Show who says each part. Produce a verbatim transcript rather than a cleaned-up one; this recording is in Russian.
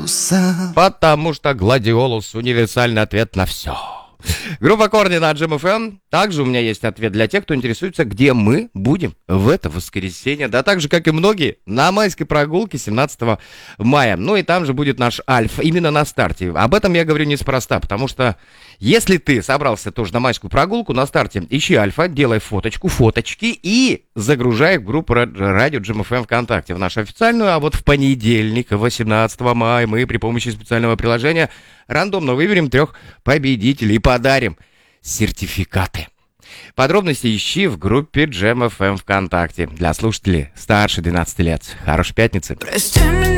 Speaker 1: гладиолуса.
Speaker 2: Потому что гладиолус — универсальный ответ на все. Группа Корни на Джем эф эм. Также у меня есть ответ для тех, кто интересуется, где мы будем в это воскресенье. Да так же, как и многие, на майской прогулке семнадцатого мая. Ну и там же будет наш Альф, именно на старте. Об этом я говорю неспроста, потому что если ты собрался тоже на майскую прогулку, на старте ищи Альфа, делай фоточку, фоточки и загружай в группу Радио Джем эф эм ВКонтакте, в нашу официальную. А вот в понедельник, восемнадцатого мая, мы при помощи специального приложения рандомно выберем трех победителей и подарим сертификаты. Подробности ищи в группе Джем эф эм ВКонтакте для слушателей старше двенадцати лет. Хорошей пятницы.